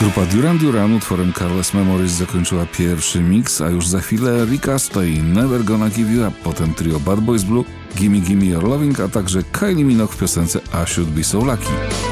Grupa Duran Duran utworem Careless Memories zakończyła pierwszy mix, a już za chwilę Rick Astley, Never Gonna Give You Up, potem trio Bad Boys Blue, Gimme Gimme Your Loving, a także Kylie Minogue w piosence I Should Be So Lucky.